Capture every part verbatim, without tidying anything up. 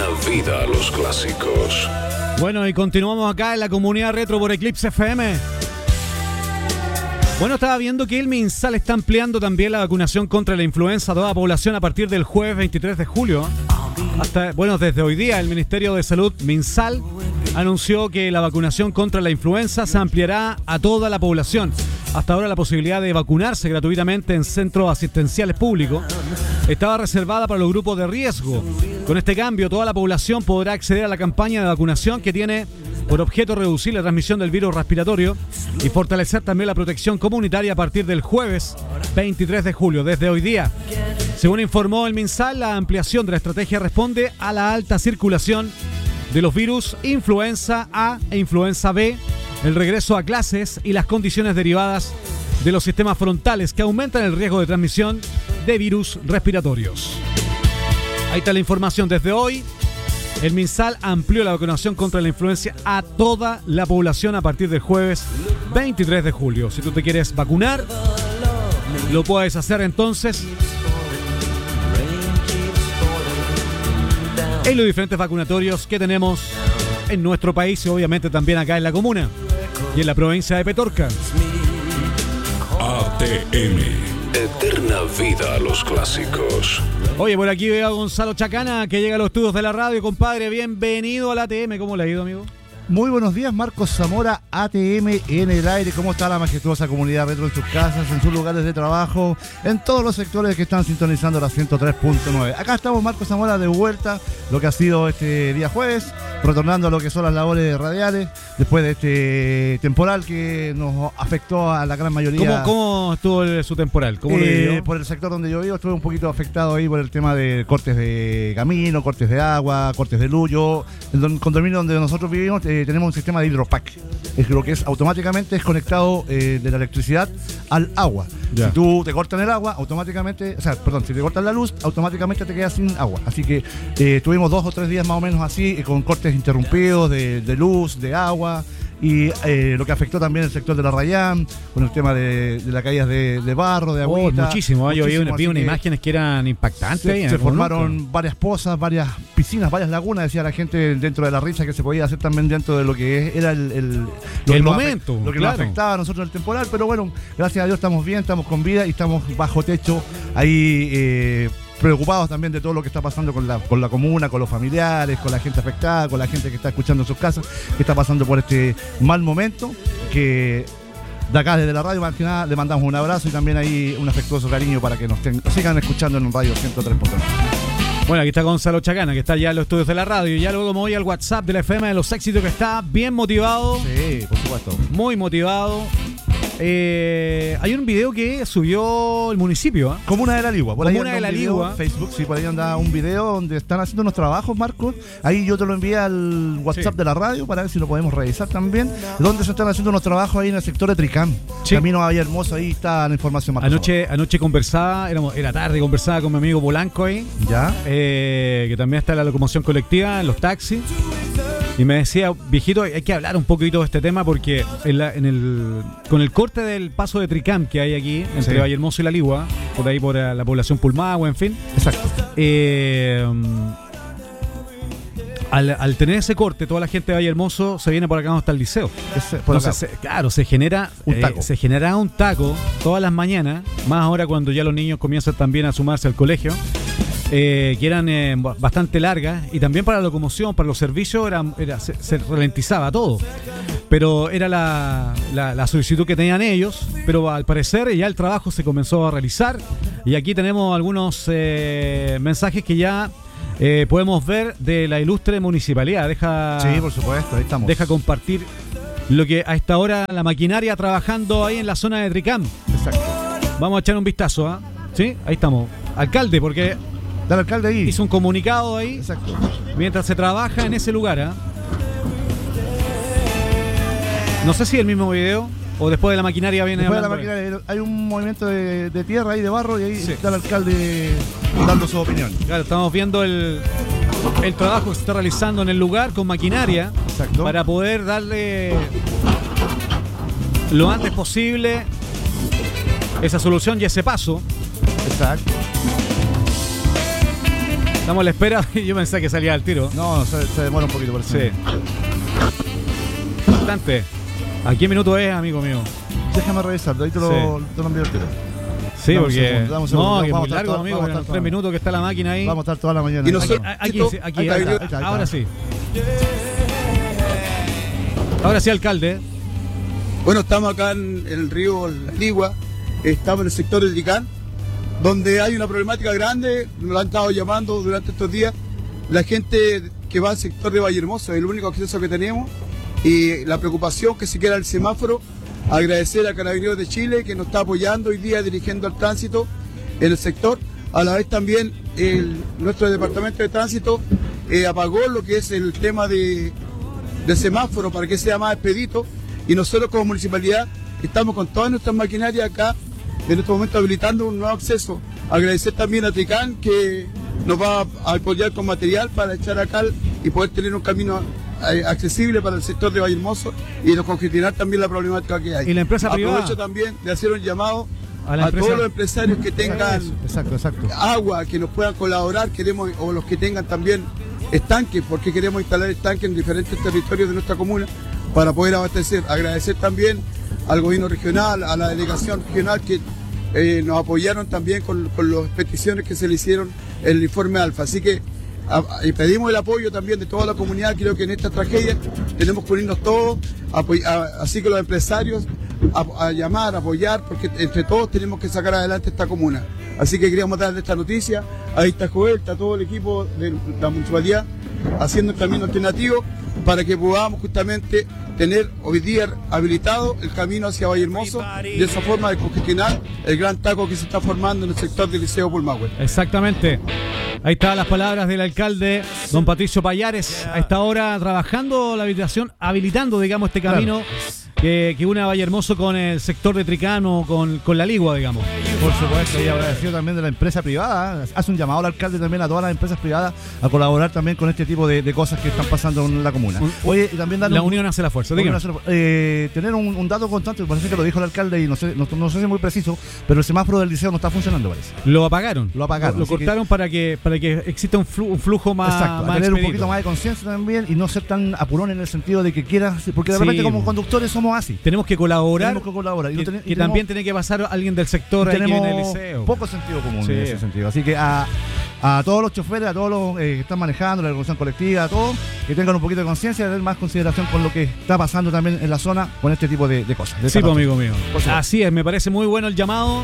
Eterna vida a los clásicos. Bueno, y continuamos acá en la comunidad retro por Eclipse F M. Bueno, estaba viendo que el MinSal está ampliando también la vacunación contra la influenza a toda la población a partir del jueves veintitrés de julio. Hasta, bueno, desde hoy día el Ministerio de Salud, MinSal, anunció que la vacunación contra la influenza se ampliará a toda la población. Hasta ahora la posibilidad de vacunarse gratuitamente en centros asistenciales públicos estaba reservada para los grupos de riesgo. Con este cambio, toda la población podrá acceder a la campaña de vacunación que tiene por objeto reducir la transmisión del virus respiratorio y fortalecer también la protección comunitaria a partir del jueves veintitrés de julio, desde hoy día. Según informó el MinSal, la ampliación de la estrategia responde a la alta circulación de los virus influenza A e influenza B, el regreso a clases y las condiciones derivadas de los sistemas frontales que aumentan el riesgo de transmisión de virus respiratorios. Ahí está la información. Desde hoy, el MinSal amplió la vacunación contra la influenza a toda la población a partir del jueves veintitrés de julio. Si tú te quieres vacunar, lo puedes hacer entonces en los diferentes vacunatorios que tenemos en nuestro país y obviamente también acá en la comuna y en la provincia de Petorca. A T M. Eterna vida a los clásicos. Oye, por aquí veo a Gonzalo Chacana que llega a los estudios de la radio. Compadre, bienvenido a la A T M. ¿Cómo le ha ido, amigo? Muy buenos días, Marcos Zamora, A T M en el aire. ¿Cómo está la majestuosa comunidad retro en sus casas, en sus lugares de trabajo, en todos los sectores que están sintonizando la ciento tres punto nueve? Acá estamos, Marcos Zamora, de vuelta, lo que ha sido este día jueves, retornando a lo que son las labores radiales, después de este temporal que nos afectó a la gran mayoría. ¿Cómo, cómo estuvo el, su temporal? ¿Cómo eh, lo vivió? Por el sector donde yo vivo estuve un poquito afectado ahí por el tema de cortes de camino, cortes de agua, cortes de luz. Yo, en el condominio donde nosotros vivimos, eh, tenemos un sistema de hidropack, es lo que es automáticamente es conectado eh, de la electricidad al agua. Ya. Si tú te cortan el agua, automáticamente, o sea, perdón, si te cortan la luz, automáticamente te quedas sin agua. Así que eh, tuvimos dos o tres días más o menos así, eh, con cortes interrumpidos de, de luz, de agua. Y eh, lo que afectó también el sector de la Rayán, con el tema de, de las caídas de, de barro, de agüita. Oh, muchísimo, yo vi, una, vi unas que imágenes que eran impactantes. Se, se formaron nunca. varias pozas, varias piscinas, varias lagunas, decía la gente dentro de la risa que se podía hacer también dentro de lo que era el, el, lo el momento. Afect, lo que claro. nos afectaba a nosotros en el temporal, pero bueno, gracias a Dios estamos bien, estamos con vida y estamos bajo techo ahí. Eh, preocupados también de todo lo que está pasando con la, con la comuna, con los familiares, con la gente afectada, con la gente que está escuchando en sus casas, que está pasando por este mal momento, que de acá desde la radio más que nada le mandamos un abrazo y también ahí un afectuoso cariño para que nos, ten, nos sigan escuchando en Radio ciento tres punto nueve. Bueno, aquí está Gonzalo Chacana, que está ya en los estudios de la radio, y ya luego me voy al WhatsApp de la F M de los éxitos, que está bien motivado. Sí, por supuesto. Muy motivado. Eh, hay un video que subió el municipio, ¿eh? Comuna de la Ligua. Por Comuna de la Ligua. Facebook, sí, por ahí anda un video donde están haciendo unos trabajos, Marcos. Ahí yo te lo envié al WhatsApp sí. de la radio para ver si lo podemos revisar también. Donde se están haciendo unos trabajos ahí en el sector de Tricam. Sí. Camino a Valle Hermoso, ahí está la información más. Anoche, anoche conversaba, éramos, era tarde, conversaba con mi amigo Polanco ahí. Ya. Eh, que también está en la locomoción colectiva, en los taxis. Y me decía, viejito, hay que hablar un poquito de este tema porque en, la, en el con el corte del paso de Tricam que hay aquí, entre sí. Valle Hermoso y La Ligua, por ahí por la población Pulmagua, en fin. Exacto. Eh, al, al tener ese corte, toda la gente de Valle Hermoso se viene por acá hasta el liceo. Ese, por Entonces, se, claro, se genera un taco. Eh, se genera un taco todas las mañanas, más ahora cuando ya los niños comienzan también a sumarse al colegio. Eh, que eran eh, bastante largas, y también para la locomoción, para los servicios era, era, se, se ralentizaba todo, pero era la, la, la solicitud que tenían ellos, pero al parecer ya el trabajo se comenzó a realizar, y aquí tenemos algunos eh, mensajes que ya eh, podemos ver de la ilustre municipalidad. Deja, sí, por supuesto, ahí estamos. Deja compartir lo que a esta hora la maquinaria trabajando ahí en la zona de Tricam. Exacto. Vamos a echar un vistazo, ¿eh? Sí, ahí estamos. Alcalde, porque el alcalde ahí hizo un comunicado ahí. Exacto. Mientras se trabaja en ese lugar, ¿eh? No sé si el mismo video o después de la maquinaria viene después hablando. De la maquinaria hay un movimiento de, de tierra ahí, de barro, y ahí sí. está el alcalde dando su opinión. Claro, estamos viendo el, el trabajo que se está realizando en el lugar con maquinaria. Exacto. Para poder darle lo antes posible esa solución y ese paso. Exacto. Estamos a la espera. Yo pensé que salía al tiro. No, se, se demora un poquito por eso. Sí. Bastante. ¿A qué minuto es, amigo mío? Déjame revisar, ahí te lo, Sí. te lo envío el tiro. Sí, Dame un porque. segundo, dame un segundo. No, que es Vamos muy a estar largo, toda- amigo. vamos a En estar los toda- tres minutos que está la máquina ahí. Vamos a estar toda la mañana. Y nosotros- Aquí, Chito, aquí, aquí, ahí está, ahí ahí está. está, ahí está. Ahora sí. Ahora sí, alcalde. Bueno, estamos acá en el río La Ligua, estamos en el sector del Licán, donde hay una problemática grande, nos la han estado llamando durante estos días. La gente que va al sector de Vallehermoso es el único acceso que tenemos y la preocupación que se queda el semáforo. Agradecer a Carabineros de Chile que nos está apoyando hoy día dirigiendo al tránsito en el sector. A la vez también el- nuestro departamento de tránsito eh, apagó lo que es el tema de, de semáforo para que sea más expedito. Y nosotros como municipalidad estamos con todas nuestras maquinarias acá, en este momento habilitando un nuevo acceso. Agradecer también a Tricán que nos va a apoyar con material para echar acá y poder tener un camino eh, accesible para el sector de Vallehermoso y descongestionar también la problemática que hay. ¿Y la empresa Aprovecho privada? también de hacer un llamado A a, la empresa- todos los empresarios que tengan Exacto, exacto. agua, que nos puedan colaborar, queremos, o los que tengan también estanques, porque queremos instalar estanques en diferentes territorios de nuestra comuna para poder abastecer. Agradecer también al gobierno regional, a la delegación regional que eh, nos apoyaron también con, con las peticiones que se le hicieron en el informe Alfa. Así que a- y pedimos el apoyo también de toda la comunidad. Creo que en esta tragedia tenemos que unirnos todos, apoy- a- así que los empresarios a, a llamar, a apoyar, porque entre todos tenemos que sacar adelante esta comuna. Así que queríamos darle esta noticia. Ahí está Joel, está todo el equipo de la municipalidad haciendo el camino alternativo para que podamos justamente tener hoy día habilitado el camino hacia Vallehermoso, de esa forma de congestionar el gran taco que se está formando en el sector del Liceo Pulmahue. Exactamente. Ahí están las palabras del alcalde, don Patricio Payares, a esta hora trabajando la habilitación, habilitando, digamos, este camino que, que une a Vallehermoso con el sector de Tricano, con, con la Ligua, digamos. Por supuesto, y agradecido también de la empresa privada. Hace un llamado al alcalde también a todas las empresas privadas a colaborar también con este tipo de, de cosas que están pasando en la comuna. Oye, y también darle La un- unión hace la fuerza, dígame. Eh, tener un, un dato constante, parece que lo dijo el alcalde y no sé, no, no sé si es muy preciso, pero el semáforo del liceo no está funcionando, parece. Lo apagaron. Lo apagaron, Lo, así que- cortaron para que para que exista un, flu- un flujo más, Exacto, más a tener un expedito. poquito más de conciencia también y no ser tan apurón en el sentido de que quieras, porque de Sí, repente como bo. conductores somos así. Tenemos que colaborar. Tenemos que colaborar. Y que no ten- y que tenemos- también tiene que pasar alguien del sector y ahí que viene tenemos del liceo. poco sentido común Sí. en ese sentido. Así que a, a todos los choferes, a todos los eh, que están manejando la revolución colectiva, a todos, que tengan un poquito de conciencia y tener más consideración con lo que está pasando también en la zona con este tipo de, de cosas. de Sí, pues, desastres. amigo mío. Por supuesto. Así es, me parece muy bueno el llamado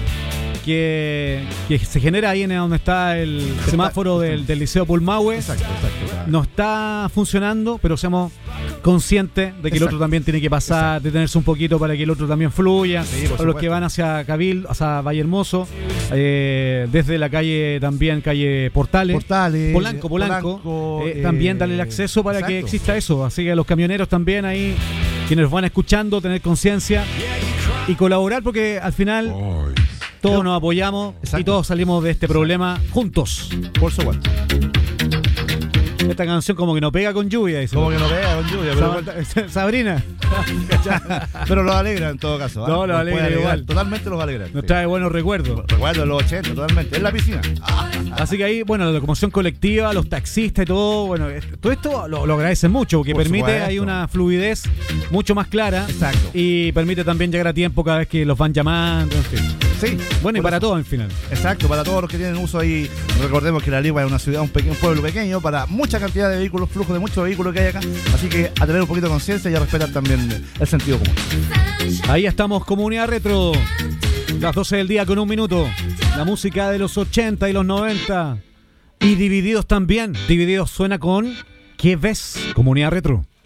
que, que se genera ahí en donde está el semáforo del, del Liceo Pulmahue. Exacto, exacto. o sea, No está funcionando, pero seamos conscientes de que el Exacto. otro también tiene que pasar, detenerse un poquito para que el otro también fluya. Sí, por para los supuesto. que van hacia Cabildo, hacia Vallehermoso, eh, desde la calle también, calle Portales. Portales, Polanco, Polanco, Polanco, eh, eh, también darle el acceso para que exacto. exista eso. Así que a los camioneros también ahí, quienes van escuchando, tener conciencia y colaborar porque al final todos nos apoyamos y Exacto. todos salimos de este problema juntos. Por supuesto. Esta canción como que no pega con lluvia. Dice. Como que no vea con lluvia, pero, Sab- Sabrina pero los alegra en todo caso. ¿ah? No, los Nos alegra puede alegrar, igual. Totalmente los alegra. nos sí. trae buenos recuerdos. Recuerdo de los ochenta, totalmente. En la piscina. Así que ahí, bueno, la locomoción colectiva, los taxistas y todo, bueno, es- todo esto lo, lo agradecen mucho, porque Por permite supuesto. ahí una fluidez mucho más clara. Exacto. Y permite también llegar a tiempo cada vez que los van llamando, en fin. Sí. Bueno, y por para eso. todo, al final. Exacto, para todos los que tienen uso ahí, recordemos que La Ligua es una ciudad, un, pequeño, un pueblo pequeño, para mucha cantidad de vehículos, flujo de muchos vehículos que hay acá, así que a tener un poquito de conciencia y a respetar también el sentido común. Ahí estamos, Comunidad Retro. Las doce del día con un minuto. La música de los ochenta y los noventa. Y Divididos también. Divididos suena con ¿Qué ves? Comunidad Retro.